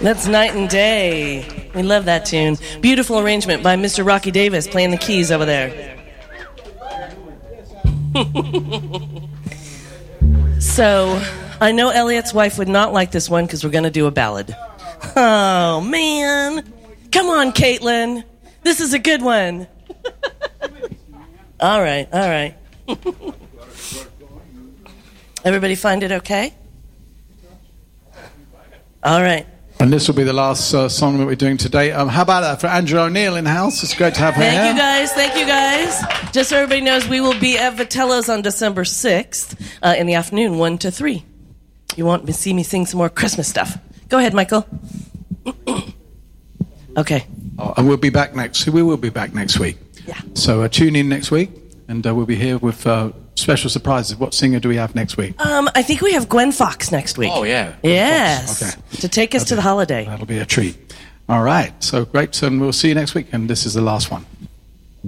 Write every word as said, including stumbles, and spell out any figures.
That's Night and Day. We love that tune. Beautiful arrangement by Mister Rocky Davis playing the keys over there. So, I know Elliot's wife would not like this one because we're going to do a ballad. Oh, man. Come on, Caitlin. This is a good one. All right, all right. Everybody find it okay? All right. And this will be the last uh, song that we're doing today. Um, how about that for Angela O'Neill in house? It's great to have her Thank here. you guys, thank you guys. Just so everybody knows, we will be at Vitello's on December sixth uh, in the afternoon, one to three. You want to see me sing some more Christmas stuff? Go ahead, Michael. Okay. Oh, and we'll be back next. We will be back next week. Yeah. So uh, tune in next week, and uh, we'll be here with uh, special surprises. What singer do we have next week? Um, I think we have Gwen Fox next week. Oh, yeah. Yes. Okay. To take us That'll to be, the holiday. That'll be a treat. All right. So great. And we'll see you next week. And this is the last one.